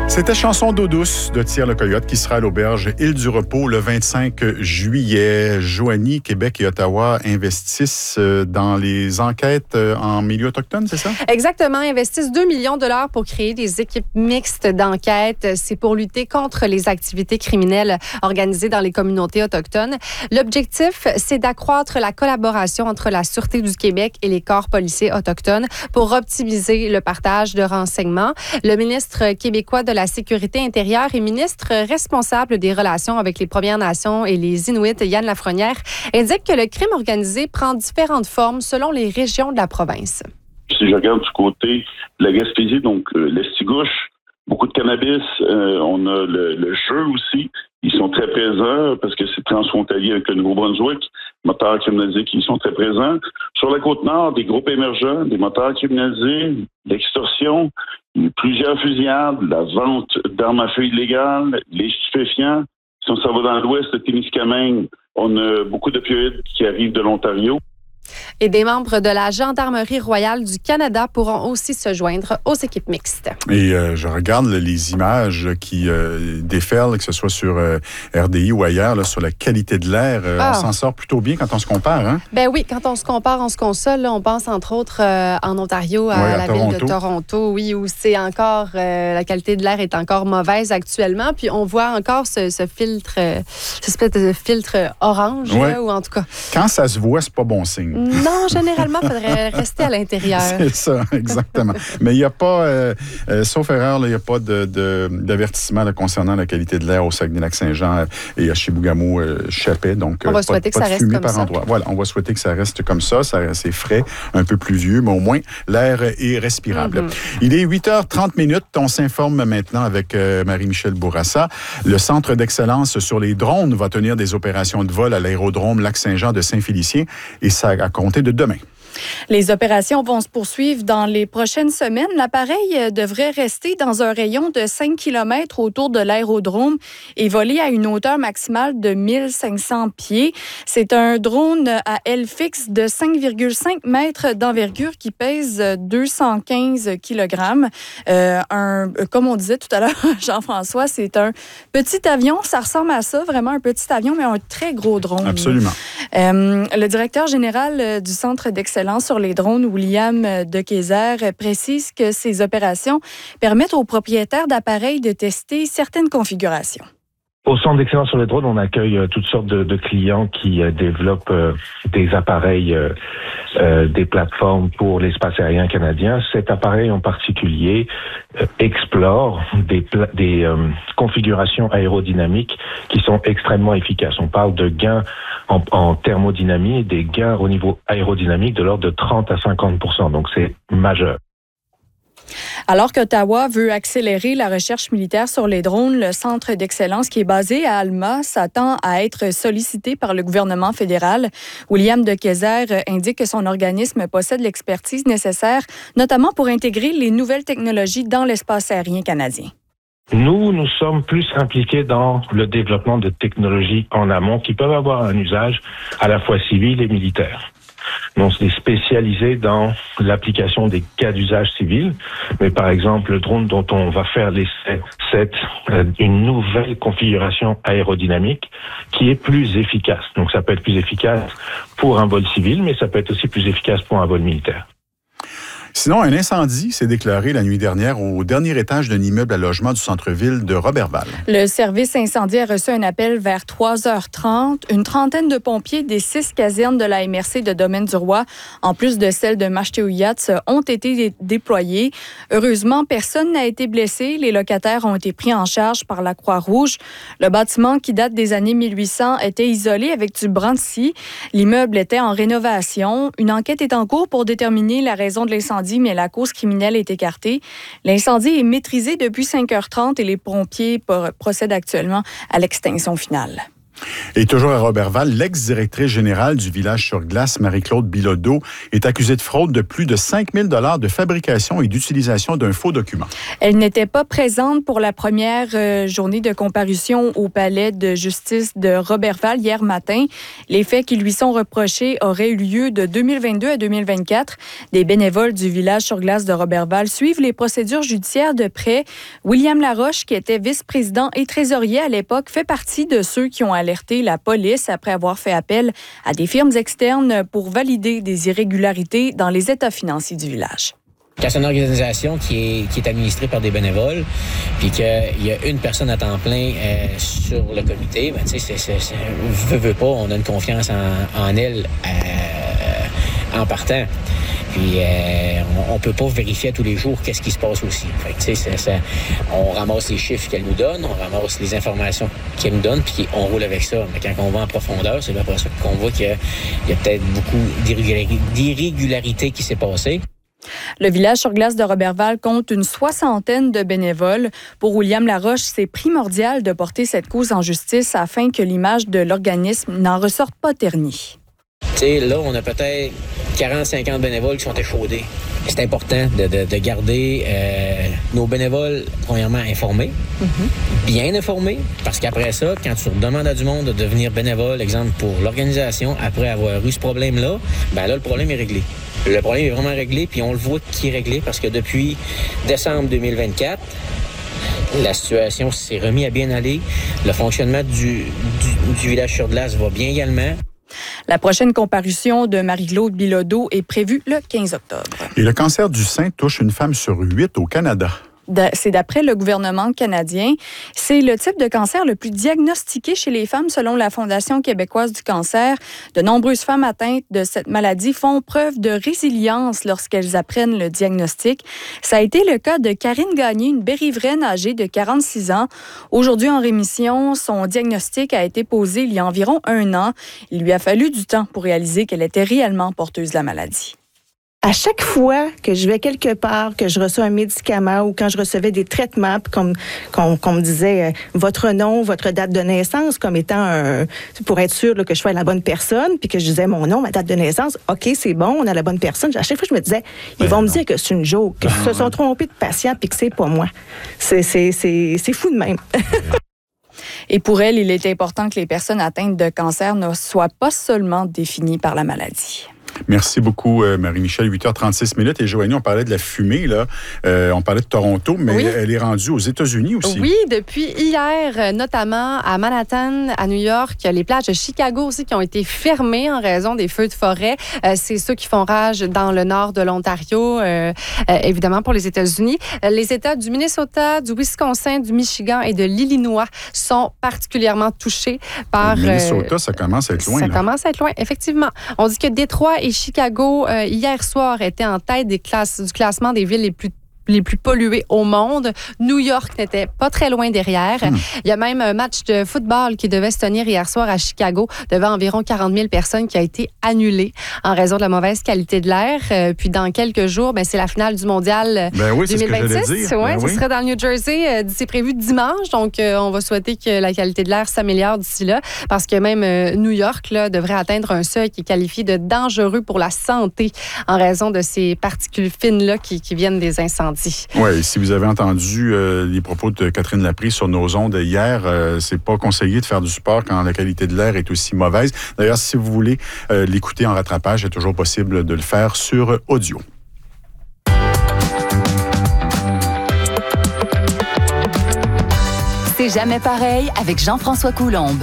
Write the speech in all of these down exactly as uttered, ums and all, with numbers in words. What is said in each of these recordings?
C'était Chanson d'eau douce de Thierry Le Coyote qui sera à l'auberge Île du Repos le vingt-cinq juillet. Joanie, Québec et Ottawa investissent dans les enquêtes en milieu autochtone, c'est ça? Exactement. Investissent deux millions de dollars pour créer des équipes mixtes d'enquête. C'est pour lutter contre les activités criminelles organisées dans les communautés autochtones. L'objectif, c'est d'accroître la collaboration entre la Sûreté du Québec et les corps policiers autochtones pour optimiser le partage de renseignements. Le ministre québécois de la Sécurité intérieure et ministre responsable des relations avec les Premières Nations et les Inuits, Yann Lafrenière, indique que le crime organisé prend différentes formes selon les régions de la province. Si je regarde du côté de la Gaspésie, donc euh, l'Estigouche, beaucoup de cannabis, euh, on a le, le jeu aussi. Ils sont très présents parce que c'est transfrontalier avec le Nouveau-Brunswick. Moteurs criminalisés qui sont très présents. Sur la Côte-Nord, des groupes émergents, des moteurs criminalisés, l'extorsion, plusieurs fusillades, la vente d'armes à feu illégales, les stupéfiants. Si on s'en va dans l'ouest de Témiscamingue, on a beaucoup d'opioïdes qui arrivent de l'Ontario. Et des membres de la Gendarmerie royale du Canada pourront aussi se joindre aux équipes mixtes. Et euh, je regarde là, les images qui euh, déferlent, que ce soit sur euh, R D I ou ailleurs, là, sur la qualité de l'air. Euh, ah. On s'en sort plutôt bien quand on se compare, hein? Ben oui, quand on se compare, on se console. Là, on pense entre autres euh, en Ontario, à, oui, à la Toronto. ville de Toronto, oui, où c'est encore euh, la qualité de l'air est encore mauvaise actuellement. Puis on voit encore ce, ce filtre, euh, cette espèce de filtre orange, oui. là, ou en tout cas. Quand ça se voit, c'est pas bon signe. Non, généralement, il faudrait rester à l'intérieur. C'est ça, exactement. Mais il n'y a pas, euh, euh, sauf erreur, il n'y a pas de, de, d'avertissement là, concernant la qualité de l'air au Saguenay-Lac-Saint-Jean et à Chibougamau, euh, Chapet. Donc, on va euh, souhaiter pas, que pas ça de fumée reste comme par ça. endroit. Voilà, on va souhaiter que ça reste comme ça. ça c'est frais, un peu pluvieux, mais au moins, l'air est respirable. Mm-hmm. Il est huit heures trente minutes. On s'informe maintenant avec euh, Marie-Michel Bourassa. Le Centre d'excellence sur les drones va tenir des opérations de vol à l'aérodrome Lac-Saint-Jean de Saint-Félicien et ça a compté de demain. Les opérations vont se poursuivre dans les prochaines semaines. L'appareil devrait rester dans un rayon de cinq kilomètres autour de l'aérodrome et voler à une hauteur maximale de mille cinq cents pieds. C'est un drone à aile fixe de cinq virgule cinq mètres d'envergure qui pèse deux cent quinze kilogrammes. Euh, un, comme on disait tout à l'heure, Jean-François, c'est un petit avion. Ça ressemble à ça, vraiment un petit avion, mais un très gros drone. Absolument. Euh, le directeur général du Centre d'excellence sur les drones, William de Kayser, précise que ces opérations permettent aux propriétaires d'appareils de tester certaines configurations. Au Centre d'excellence sur les drones, on accueille euh, toutes sortes de, de clients qui euh, développent euh, des appareils, euh, euh, des plateformes pour l'espace aérien canadien. Cet appareil en particulier euh, explore des, pla- des euh, configurations aérodynamiques qui sont extrêmement efficaces. On parle de gains en, en thermodynamie, des gains au niveau aérodynamique de l'ordre de trente à cinquante pour cent. Donc c'est majeur. Alors qu'Ottawa veut accélérer la recherche militaire sur les drones, le centre d'excellence qui est basé à Alma s'attend à être sollicité par le gouvernement fédéral. William de Kayser indique que son organisme possède l'expertise nécessaire, notamment pour intégrer les nouvelles technologies dans l'espace aérien canadien. Nous, nous sommes plus impliqués dans le développement de technologies en amont qui peuvent avoir un usage à la fois civil et militaire. On est spécialisé dans l'application des cas d'usage civil, mais par exemple, le drone dont on va faire l'essai, c'est une nouvelle configuration aérodynamique qui est plus efficace. Donc ça peut être plus efficace pour un vol civil, mais ça peut être aussi plus efficace pour un vol militaire. Sinon, un incendie s'est déclaré la nuit dernière au dernier étage d'un immeuble à logement du centre-ville de Roberval. Le service incendie a reçu un appel vers trois heures trente. Une trentaine de pompiers des six casernes de la M R C de Domaine-du-Roi, en plus de celles de Mashteuiatz, ont été dé- déployés. Heureusement, personne n'a été blessé. Les locataires ont été pris en charge par la Croix-Rouge. Le bâtiment, qui date des années mille huit cents, était isolé avec du branc de scie. L'immeuble était en rénovation. Une enquête est en cours pour déterminer la raison de l'incendie, mais la cause criminelle est écartée. L'incendie est maîtrisé depuis cinq heures trente et les pompiers procèdent actuellement à l'extinction finale. Et toujours à Roberval, l'ex-directrice générale du village sur glace, Marie-Claude Bilodeau, est accusée de fraude de plus de cinq mille dollars de fabrication et d'utilisation d'un faux document. Elle n'était pas présente pour la première euh, journée de comparution au palais de justice de Roberval hier matin. Les faits qui lui sont reprochés auraient eu lieu de deux mille vingt-deux à deux mille vingt-quatre. Des bénévoles du village sur glace de Roberval suivent les procédures judiciaires de près. William Laroche, qui était vice-président et trésorier à l'époque, fait partie de ceux qui ont alerté la police après avoir fait appel à des firmes externes pour valider des irrégularités dans les états financiers du village. Quand c'est une organisation qui est, qui est administrée par des bénévoles, puis qu'il y a une personne à temps plein euh, sur le comité, ben, tu sais, c'est, c'est, c'est, veut, veut pas, on a une confiance en, en elle euh, en partant. Puis euh, on, on peut pas vérifier à tous les jours qu'est-ce qui se passe aussi. Fait que, tu sais, c'est, c'est, on ramasse les chiffres qu'elle nous donne, on ramasse les informations qu'elle nous donne, puis on roule avec ça. Mais quand on va en profondeur, c'est là après ça qu'on voit qu'il y a, il y a peut-être beaucoup d'irrégularités qui s'est passées. Le village sur glace de Roberval compte une soixantaine de bénévoles. Pour William Laroche, c'est primordial de porter cette cause en justice afin que l'image de l'organisme n'en ressorte pas ternie. Tu sais, là, on a peut-être quarante à cinquante bénévoles qui sont échaudés. C'est important de, de, de garder euh, nos bénévoles, premièrement, informés, mm-hmm. bien informés, parce qu'après ça, quand tu demandes à du monde de devenir bénévole, exemple pour l'organisation, après avoir eu ce problème-là, ben là, le problème est réglé. Le problème est vraiment réglé, puis on le voit qui est réglé, parce que depuis décembre deux mille vingt-quatre, la situation s'est remise à bien aller. Le fonctionnement du, du, du village sur glace va bien également. La prochaine comparution de Marie-Claude Bilodeau est prévue le quinze octobre. Et le cancer du sein touche une femme sur huit au Canada. C'est d'après le gouvernement canadien. C'est le type de cancer le plus diagnostiqué chez les femmes selon la Fondation québécoise du cancer. De nombreuses femmes atteintes de cette maladie font preuve de résilience lorsqu'elles apprennent le diagnostic. Ça a été le cas de Karine Gagné, une Berrivraine âgée de quarante-six ans. Aujourd'hui en rémission, son diagnostic a été posé il y a environ un an. Il lui a fallu du temps pour réaliser qu'elle était réellement porteuse de la maladie. À chaque fois que je vais quelque part, que je reçois un médicament ou quand je recevais des traitements, puis qu'on, qu'on, qu'on me disait euh, votre nom, votre date de naissance comme étant un, pour être sûr là, que je sois la bonne personne, puis que je disais mon nom, ma date de naissance, OK, c'est bon, on a la bonne personne. À chaque fois, je me disais, ils ben vont non. me dire que c'est une joke, qu'ils ben se sont trompés de patient, puis que c'est pas moi. C'est, c'est, c'est, c'est fou de même. Et pour elle, il est important que les personnes atteintes de cancer ne soient pas seulement définies par la maladie. Merci beaucoup, euh, Marie-Michel. huit heures trente-six minutes. Et Joanie, on parlait de la fumée, là. Euh, on parlait de Toronto, mais oui. Elle est rendue aux États-Unis aussi. Oui, depuis hier, notamment à Manhattan, à New York, les plages de Chicago aussi qui ont été fermées en raison des feux de forêt. Euh, c'est ceux qui font rage dans le nord de l'Ontario, euh, euh, évidemment pour les États-Unis. Les États du Minnesota, du Wisconsin, du Michigan et de l'Illinois sont particulièrement touchés par... Le Minnesota, euh, ça commence à être loin. Ça là. commence à être loin, effectivement. On dit que Détroit et Chicago, euh, hier soir, étaient en tête des classes, du classement des villes les plus les plus polluées au monde. New York n'était pas très loin derrière. Mmh. Il y a même un match de football qui devait se tenir hier soir à Chicago devant environ quarante mille personnes qui a été annulé en raison de la mauvaise qualité de l'air. Euh, puis dans quelques jours, ben, c'est la finale du mondial ben oui, deux mille vingt-six. C'est ouais, ben ce oui. sera dans le New Jersey. Euh, c'est prévu dimanche. Donc, euh, on va souhaiter que la qualité de l'air s'améliore d'ici là parce que même euh, New York là, devrait atteindre un seuil qui est qualifié de dangereux pour la santé en raison de ces particules fines-là qui, qui viennent des incendies. Oui, si vous avez entendu euh, les propos de Catherine Laprie sur nos ondes hier, euh, c'est pas conseillé de faire du sport quand la qualité de l'air est aussi mauvaise. D'ailleurs, si vous voulez euh, l'écouter en rattrapage, c'est toujours possible de le faire sur audio. C'est jamais pareil avec Jean-François Coulombe.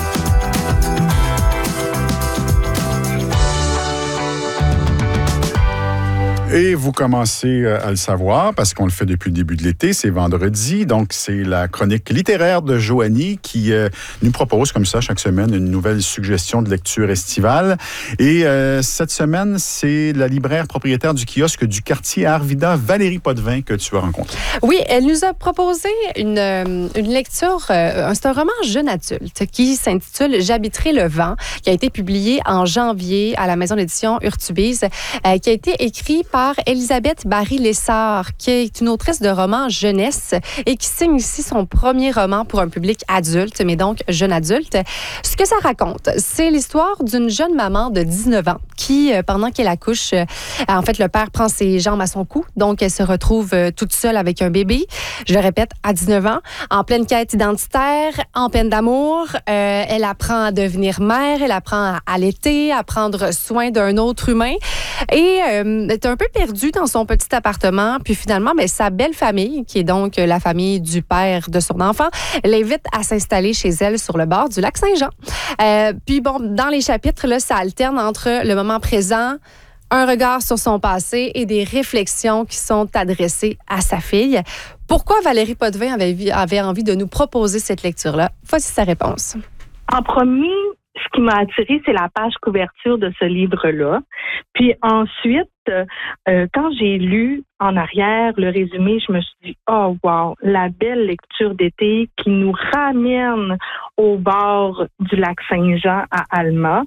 Et vous commencez à le savoir parce qu'on le fait depuis le début de l'été, c'est vendredi. Donc, c'est la chronique littéraire de Joanie qui euh, nous propose comme ça chaque semaine une nouvelle suggestion de lecture estivale. Et euh, cette semaine, c'est la libraire propriétaire du kiosque du quartier Arvida, Valérie Potvin, que tu as rencontrée. Oui, elle nous a proposé une, une lecture, euh, c'est un roman jeune adulte qui s'intitule « J'habiterai le vent », qui a été publié en janvier à la maison d'édition Urtubise, euh, qui a été écrit par par Elisabeth Barry-Lessard, qui est une autrice de romans jeunesse et qui signe ici son premier roman pour un public adulte, mais donc jeune adulte. Ce que ça raconte, c'est l'histoire d'une jeune maman de dix-neuf ans qui, pendant qu'elle accouche, en fait, le père prend ses jambes à son cou, donc elle se retrouve toute seule avec un bébé. Je le répète, à dix-neuf ans, en pleine quête identitaire, en peine d'amour. Euh, elle apprend à devenir mère, elle apprend à allaiter, à prendre soin d'un autre humain. Et euh, est un peu perdue dans son petit appartement. Puis finalement, mais sa belle famille, qui est donc la famille du père de son enfant, l'invite à s'installer chez elle sur le bord du lac Saint-Jean. Euh, puis bon, dans les chapitres, là, ça alterne entre le moment présent, un regard sur son passé et des réflexions qui sont adressées à sa fille. Pourquoi Valérie Potvin avait, avait envie de nous proposer cette lecture-là? Voici sa réponse. En premier, ce qui m'a attirée, c'est la page couverture de ce livre-là. Puis ensuite, euh, quand j'ai lu en arrière le résumé, je me suis dit, oh wow, la belle lecture d'été qui nous ramène au bord du lac Saint-Jean à Alma.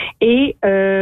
Et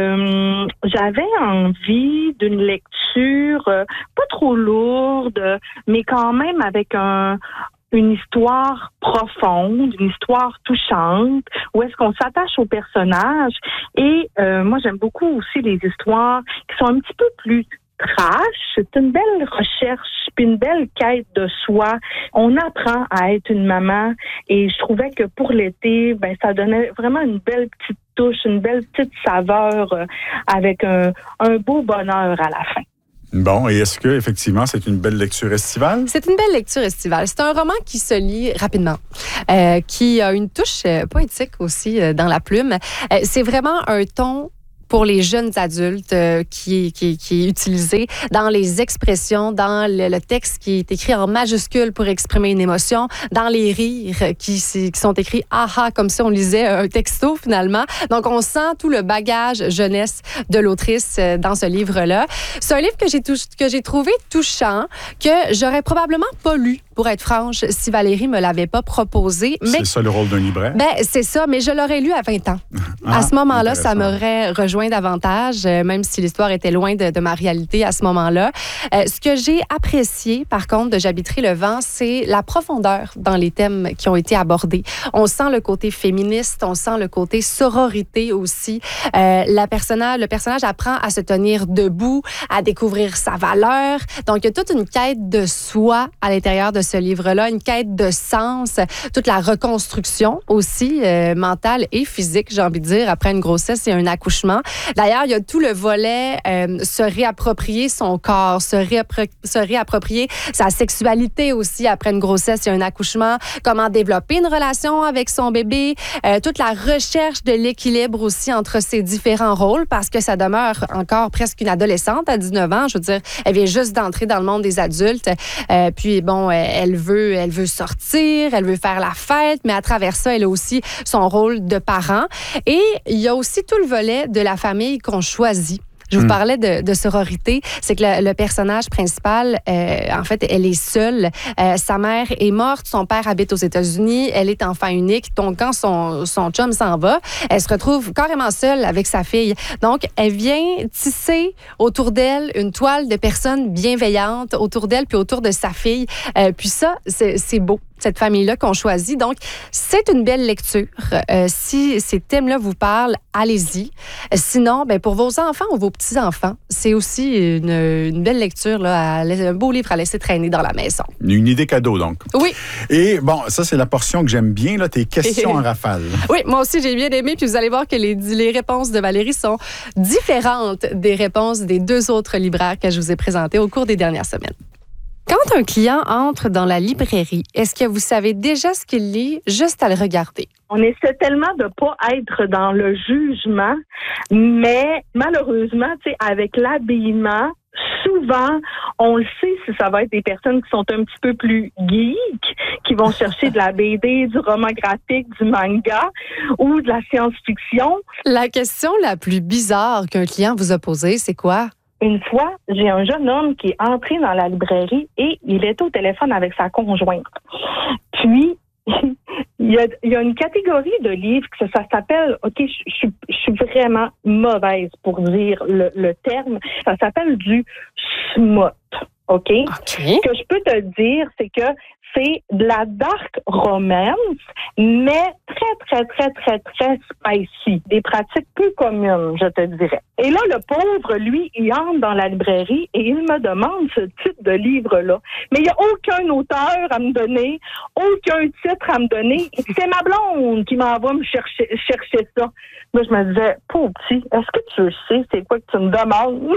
euh, j'avais envie d'une lecture euh, pas trop lourde, mais quand même avec un une histoire profonde, une histoire touchante, où est-ce qu'on s'attache aux personnages. Et euh, moi, j'aime beaucoup aussi les histoires qui sont un petit peu plus trash. C'est une belle recherche, puis une belle quête de soi. On apprend à être une maman, et je trouvais que pour l'été, ben ça donnait vraiment une belle petite touche, une belle petite saveur euh, avec un, un beau bonheur à la fin. Bon, et est-ce que effectivement c'est une belle lecture estivale? C'est une belle lecture estivale. C'est un roman qui se lit rapidement, euh, qui a une touche euh, poétique aussi euh, dans la plume. Euh, c'est vraiment un ton pour les jeunes adultes euh, qui, qui, qui est utilisé dans les expressions, dans le, le texte qui est écrit en majuscule pour exprimer une émotion, dans les rires qui, qui sont écrits « aha » comme si on lisait un texto finalement. Donc, on sent tout le bagage jeunesse de l'autrice euh, dans ce livre-là. C'est un livre que j'ai, touch- que j'ai trouvé touchant, que j'aurais probablement pas lu, pour être franche, si Valérie me l'avait pas proposé. Mais, c'est ça le rôle d'un libraire? Ben, c'est ça, mais je l'aurais lu à vingt ans. Ah, à ce moment-là, ça m'aurait rejoint davantage, euh, même si l'histoire était loin de, de ma réalité à ce moment-là. Euh, ce que j'ai apprécié, par contre, de J'habiterai le vent, c'est la profondeur dans les thèmes qui ont été abordés. On sent le côté féministe, on sent le côté sororité aussi. Euh, la personnage, le personnage apprend à se tenir debout, à découvrir sa valeur. Donc, il y a toute une quête de soi à l'intérieur de ce livre-là, une quête de sens, toute la reconstruction aussi euh, mentale et physique, j'ai envie de dire, après une grossesse et un accouchement. D'ailleurs, il y a tout le volet euh, se réapproprier son corps, se, réappro- se réapproprier sa sexualité aussi après une grossesse et un accouchement, comment développer une relation avec son bébé, euh, toute la recherche de l'équilibre aussi entre ses différents rôles, parce que ça demeure encore presque une adolescente à dix-neuf ans. Je veux dire, elle vient juste d'entrer dans le monde des adultes. Euh, puis, bon, elle veut, elle veut sortir, elle veut faire la fête, mais à travers ça, elle a aussi son rôle de parent. Et il y a aussi tout le volet de la famille qu'on choisit. Je vous mmh. parlais de, de sororité. C'est que le, le personnage principal, euh, en fait, elle est seule. Euh, sa mère est morte, son père habite aux États-Unis, elle est enfant unique. Donc, quand son, son chum s'en va, elle se retrouve carrément seule avec sa fille. Donc, elle vient tisser autour d'elle une toile de personnes bienveillantes autour d'elle puis autour de sa fille. Euh, puis ça, c'est, c'est beau, cette famille-là qu'on choisit. Donc, c'est une belle lecture. Euh, si ces thèmes-là vous parlent, allez-y. Sinon, ben, pour vos enfants ou vos petits-enfants, c'est aussi une, une belle lecture, là, à, un beau livre à laisser traîner dans la maison. Une idée cadeau, donc. Oui. Et bon, ça, c'est la portion que j'aime bien, là, tes questions en rafale. Oui, moi aussi, j'ai bien aimé. Puis vous allez voir que les, les réponses de Valérie sont différentes des réponses des deux autres libraires que je vous ai présentées au cours des dernières semaines. Quand un client entre dans la librairie, est-ce que vous savez déjà ce qu'il lit juste à le regarder? On essaie tellement de pas être dans le jugement, mais malheureusement, tu sais, avec l'habillement, souvent, on le sait si ça va être des personnes qui sont un petit peu plus geeks, qui vont chercher de la B D, du roman graphique, du manga ou de la science-fiction. La question la plus bizarre qu'un client vous a posée, c'est quoi? Une fois, j'ai un jeune homme qui est entré dans la librairie et il était au téléphone avec sa conjointe. Puis, il y a, il y a une catégorie de livres que ça, ça s'appelle, OK, je, je, je suis vraiment mauvaise pour dire le, le terme, ça s'appelle du smut, OK? OK. Ce que je peux te dire, c'est que c'est de la dark romance, mais très, très, très, très, très spicy. Des pratiques peu communes, je te dirais. Et là, le pauvre, lui, il entre dans la librairie et il me demande ce type de livre-là. Mais il n'y a aucun auteur à me donner, aucun titre à me donner. C'est ma blonde qui m'envoie me chercher, chercher ça. Moi, je me disais, pauvre petit, est-ce que tu sais c'est quoi que tu me demandes?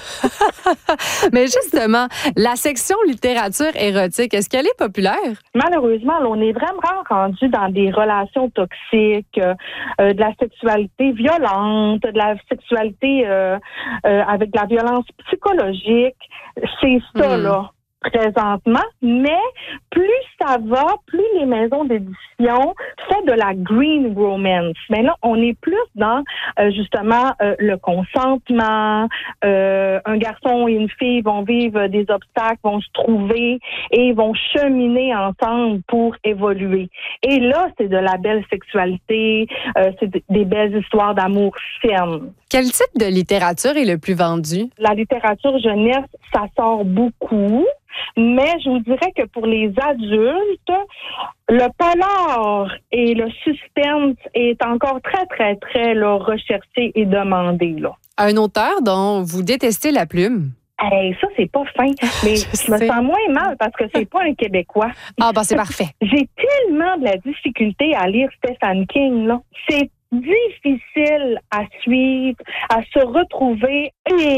Mais justement, la section littérature érotique, est-ce qu'elle est populaire? Malheureusement, là, on est vraiment rendu dans des relations toxiques, euh, de la sexualité violente, de la sexualité euh, euh, avec de la violence psychologique. C'est ça, mmh. là, présentement. Mais plus ça va, plus les maisons d'édition font de la green romance. Mais là, on est plus dans, euh, justement, euh, le consentement. Euh, un garçon et une fille vont vivre des obstacles, vont se trouver et vont cheminer ensemble pour évoluer. Et là, c'est de la belle sexualité, euh, c'est des belles histoires d'amour fermes. Quel type de littérature est le plus vendu? La littérature jeunesse, ça sort beaucoup. Mais je vous dirais que pour les adultes, le polar et le suspense est encore très, très, très là, recherché et demandé. Là. Un auteur dont vous détestez la plume? Hey, ça, c'est pas fin, mais je, je me sens moins mal parce que c'est pas un Québécois. Ah, ben c'est parfait. J'ai tellement de la difficulté à lire Stephen King, là. C'est difficile à suivre, à se retrouver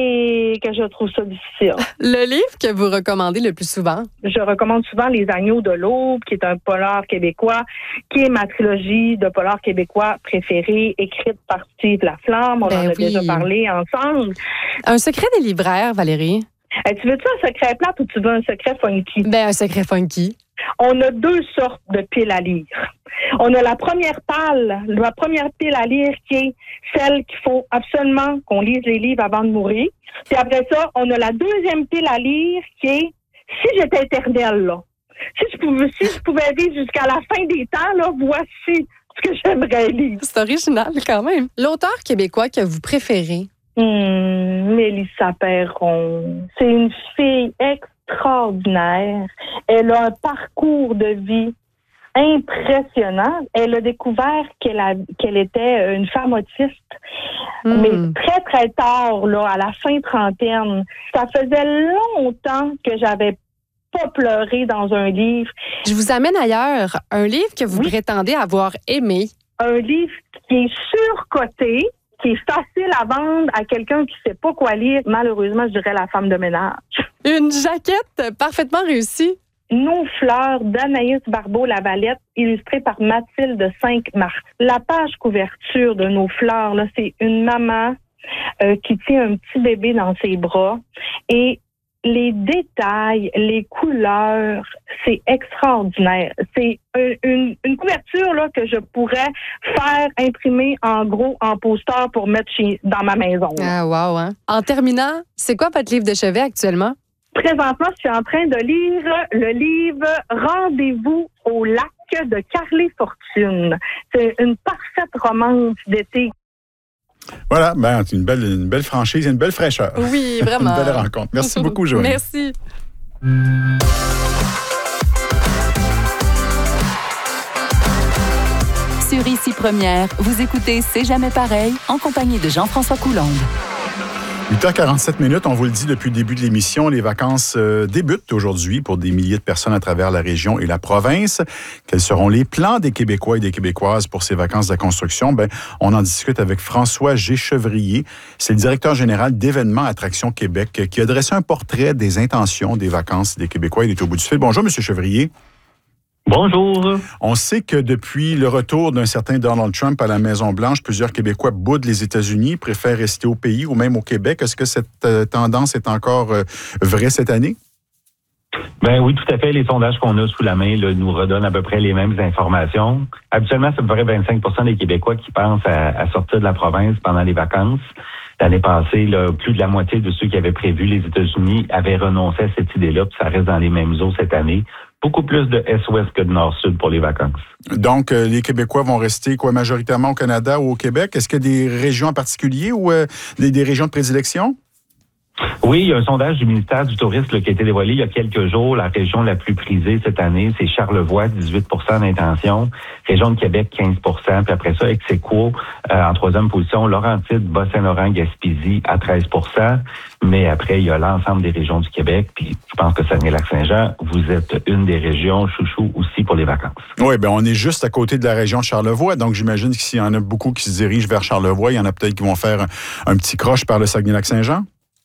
et que je trouve ça difficile. Le livre que vous recommandez le plus souvent? Je recommande souvent Les Agneaux de l'Aube, qui est un polar québécois, qui est ma trilogie de polars québécois préférée, écrite par Steve Laflamme. On ben en a oui. déjà parlé ensemble. Un secret des libraires, Valérie? Eh, tu veux-tu un secret plate ou tu veux un secret funky? Ben, un secret funky. On a deux sortes de piles à lire. On a la première pile, la première pile à lire qui est celle qu'il faut absolument qu'on lise les livres avant de mourir. Puis après ça, on a la deuxième pile à lire qui est si j'étais éternelle, là. Si je pouvais, si je pouvais vivre jusqu'à la fin des temps, là, voici ce que j'aimerais lire. C'est original quand même. L'auteur québécois que vous préférez? Hum, Mélissa Perron. C'est une fille extraordinaire. Elle a un parcours de vie impressionnant. Elle a découvert qu'elle, a, qu'elle était une femme autiste, mmh. mais très, très tard, là, à la fin trentaine. Ça faisait longtemps que j'avais pas pleuré dans un livre. Je vous amène ailleurs. Un livre que vous oui. prétendez avoir aimé. Un livre qui est surcoté, qui est facile à vendre à quelqu'un qui sait pas quoi lire. Malheureusement, je dirais La femme de ménage. Une jaquette parfaitement réussie. Nos fleurs d'Anaïs Barbeau-Lavalette, illustrée par Mathilde Cinq-Mars. La page couverture de Nos fleurs, là, c'est une maman euh, qui tient un petit bébé dans ses bras. Et les détails, les couleurs, c'est extraordinaire. C'est une, une, une couverture là, que je pourrais faire imprimer en gros en poster pour mettre chez, dans ma maison. Là. Ah, wow, hein? En terminant, c'est quoi votre livre de chevet actuellement? Présentement, je suis en train de lire le livre « Rendez-vous au lac » de Carly Fortune. C'est une parfaite romance d'été. Voilà, ben, c'est une belle, une belle franchise et une belle fraîcheur. Oui, vraiment. Une belle rencontre. Merci beaucoup, Joanie. Merci. Sur Ici Première, vous écoutez C'est jamais pareil en compagnie de Jean-François Coulombe. huit heures quarante-sept minutes, on vous le dit depuis le début de l'émission, les vacances euh, débutent aujourd'hui pour des milliers de personnes à travers la région et la province. Quels seront les plans des Québécois et des Québécoises pour ces vacances de construction? Ben, on en discute avec François G-Chevrier. C'est le directeur général d'Événements Attractions Québec qui a dressé un portrait des intentions des vacances des Québécois. Il est au bout du fil. Bonjour, M. Chevrier. Bonjour. On sait que depuis le retour d'un certain Donald Trump à la Maison-Blanche, plusieurs Québécois boudent les États-Unis, préfèrent rester au pays ou même au Québec. Est-ce que cette euh, tendance est encore euh, vraie cette année? Ben oui, tout à fait. Les sondages qu'on a sous la main là, nous redonnent à peu près les mêmes informations. Habituellement, c'est à peu près vingt-cinq pour cent des Québécois qui pensent à, à sortir de la province pendant les vacances. L'année passée, là, plus de la moitié de ceux qui avaient prévu les États-Unis avaient renoncé à cette idée-là, puis ça reste dans les mêmes eaux cette année. beaucoup plus de est-ouest que de nord-sud pour les vacances. Donc, euh, les Québécois vont rester quoi majoritairement au Canada ou au Québec? Est-ce qu'il y a des régions en particulier ou euh, des, des régions de prédilection? Oui, il y a un sondage du ministère du Tourisme là, qui a été dévoilé il y a quelques jours. La région la plus prisée cette année, c'est Charlevoix, dix-huit pour cent d'intention. Région de Québec, quinze pour cent. Puis après ça, ex-aequo, euh, en troisième position, Laurentides, Bas-Saint-Laurent, Gaspésie à treize pour cent. Mais après, il y a l'ensemble des régions du Québec. Puis je pense que Saguenay-Lac-Saint-Jean, vous êtes une des régions chouchou aussi pour les vacances. Oui, bien, on est juste à côté de la région de Charlevoix. Donc, j'imagine que s'il y en a beaucoup qui se dirigent vers Charlevoix, il y en a peut-être qui vont faire un, un petit croche par le Saguenay-Lac-Saint-Jean?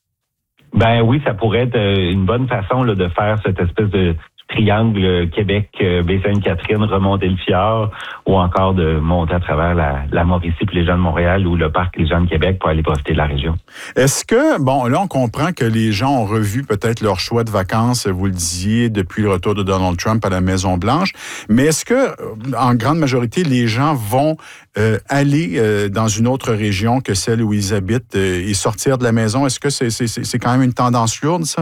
Ben oui, ça pourrait être une bonne façon là, de faire cette espèce de triangle Québec, Baie-Sainte-Catherine, remonter le fjord, ou encore de monter à travers la, la Mauricie puis les gens de Montréal ou le parc Les gens de Québec pour aller profiter de la région. Est-ce que, bon, là, on comprend que les gens ont revu peut-être leur choix de vacances, vous le disiez, depuis le retour de Donald Trump à la Maison-Blanche, mais est-ce que, en grande majorité, les gens vont euh, aller euh, dans une autre région que celle où ils habitent euh, et sortir de la maison? Est-ce que c'est, c'est, c'est quand même une tendance lourde, ça?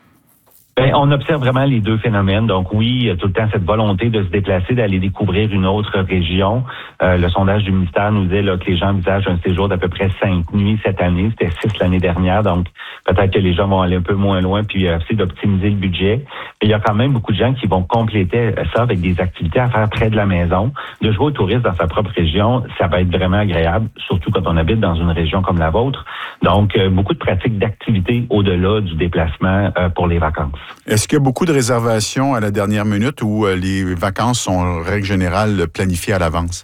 Bien, on observe vraiment les deux phénomènes. Donc oui, il y a tout le temps cette volonté de se déplacer, d'aller découvrir une autre région. Euh, le sondage du ministère nous dit là, que les gens envisagent un séjour d'à peu près cinq nuits cette année. C'était six l'année dernière. Donc peut-être que les gens vont aller un peu moins loin puis essayer d'optimiser le budget. Mais il y a quand même beaucoup de gens qui vont compléter ça avec des activités à faire près de la maison. De jouer au tourisme dans sa propre région, ça va être vraiment agréable, surtout quand on habite dans une région comme la vôtre. Donc euh, beaucoup de pratiques d'activités au-delà du déplacement euh, pour les vacances. Est-ce qu'il y a beaucoup de réservations à la dernière minute ou euh, les vacances sont, en règle générale, planifiées à l'avance?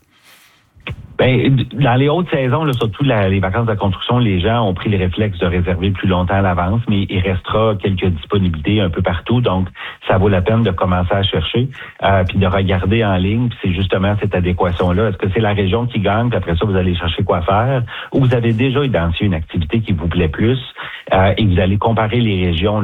Ben, dans les hautes saisons, là, surtout la, les vacances de construction, les gens ont pris le réflexe de réserver plus longtemps à l'avance, mais il restera quelques disponibilités un peu partout, donc ça vaut la peine de commencer à chercher, euh, puis de regarder en ligne, puis c'est justement cette adéquation-là. Est-ce que c'est la région qui gagne, puis après ça, vous allez chercher quoi faire, ou vous avez déjà identifié une activité qui vous plaît plus, euh, et vous allez comparer les régions